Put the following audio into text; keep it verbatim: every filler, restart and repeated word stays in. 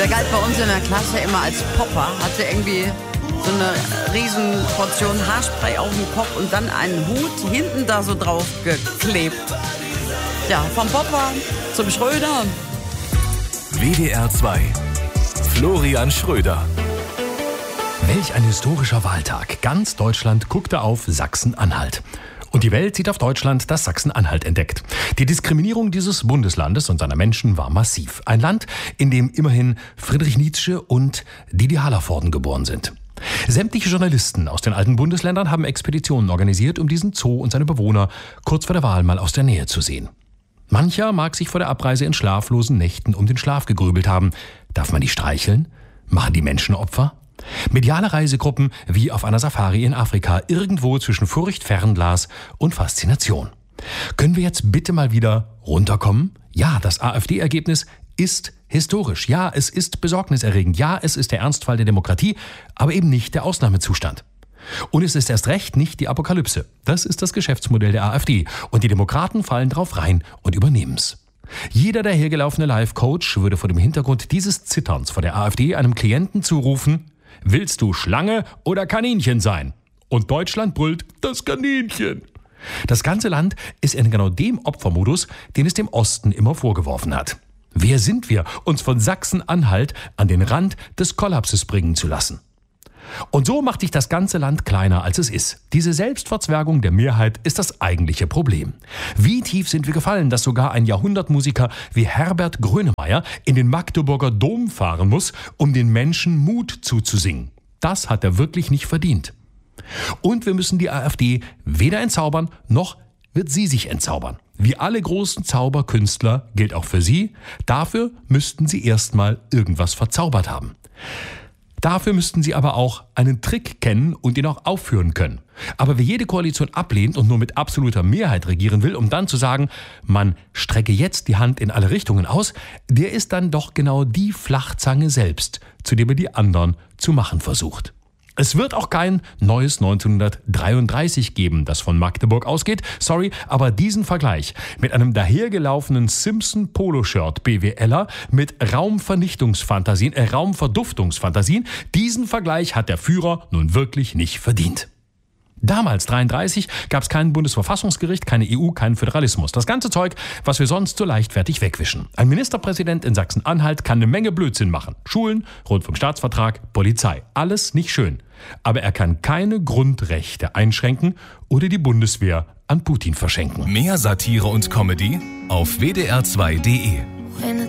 Der galt bei uns in der Klasse immer als Popper, hatte irgendwie so eine riesen Portion Haarspray auf dem Kopf und dann einen Hut hinten da so drauf geklebt. Ja, vom Popper zum Schröder. W D R zwei. Florian Schröder. Welch ein historischer Wahltag. Ganz Deutschland guckte auf Sachsen-Anhalt. Und die Welt sieht auf Deutschland, das Sachsen-Anhalt entdeckt. Die Diskriminierung dieses Bundeslandes und seiner Menschen war massiv. Ein Land, in dem immerhin Friedrich Nietzsche und Didi Hallervorden geboren sind. Sämtliche Journalisten aus den alten Bundesländern haben Expeditionen organisiert, um diesen Zoo und seine Bewohner kurz vor der Wahl mal aus der Nähe zu sehen. Mancher mag sich vor der Abreise in schlaflosen Nächten um den Schlaf gegrübelt haben. Darf man die streicheln? Machen die Menschen Opfer? Mediale Reisegruppen wie auf einer Safari in Afrika, irgendwo zwischen Furcht, Fernglas und Faszination. Können wir jetzt bitte mal wieder runterkommen? Ja, das AfD-Ergebnis ist historisch. Ja, es ist besorgniserregend. Ja, es ist der Ernstfall der Demokratie, aber eben nicht der Ausnahmezustand. Und es ist erst recht nicht die Apokalypse. Das ist das Geschäftsmodell der AfD. Und die Demokraten fallen drauf rein und übernehmen's. Jeder dahergelaufene Life-Coach würde vor dem Hintergrund dieses Zitterns vor der AfD einem Klienten zurufen: Willst du Schlange oder Kaninchen sein? Und Deutschland brüllt: Das Kaninchen. Das ganze Land ist in genau dem Opfermodus, den es dem Osten immer vorgeworfen hat. Wer sind wir, uns von Sachsen-Anhalt an den Rand des Kollapses bringen zu lassen? Und so macht sich das ganze Land kleiner, als es ist. Diese Selbstverzwergung der Mehrheit ist das eigentliche Problem. Wie tief sind wir gefallen, dass sogar ein Jahrhundertmusiker wie Herbert Grönemeyer in den Magdeburger Dom fahren muss, um den Menschen Mut zuzusingen? Das hat er wirklich nicht verdient. Und wir müssen die AfD weder entzaubern, noch wird sie sich entzaubern. Wie alle großen Zauberkünstler gilt auch für sie, dafür müssten sie erstmal irgendwas verzaubert haben. Dafür müssten sie aber auch einen Trick kennen und ihn auch aufführen können. Aber wer jede Koalition ablehnt und nur mit absoluter Mehrheit regieren will, um dann zu sagen, man strecke jetzt die Hand in alle Richtungen aus, der ist dann doch genau die Flachzange selbst, zu dem er die anderen zu machen versucht. Es wird auch kein neues neunzehnhundertdreiunddreißig geben, das von Magdeburg ausgeht. Sorry, aber diesen Vergleich mit einem dahergelaufenen Simpson-Poloshirt-BWLer mit Raumvernichtungsfantasien, äh, Raumverduftungsfantasien, diesen Vergleich hat der Führer nun wirklich nicht verdient. Damals, dreiunddreißig, gab es kein Bundesverfassungsgericht, keine E U, keinen Föderalismus. Das ganze Zeug, was wir sonst so leichtfertig wegwischen. Ein Ministerpräsident in Sachsen-Anhalt kann eine Menge Blödsinn machen. Schulen, Rundfunkstaatsvertrag, Polizei. Alles nicht schön. Aber er kann keine Grundrechte einschränken oder die Bundeswehr an Putin verschenken. Mehr Satire und Comedy auf w d r zwei punkt d e.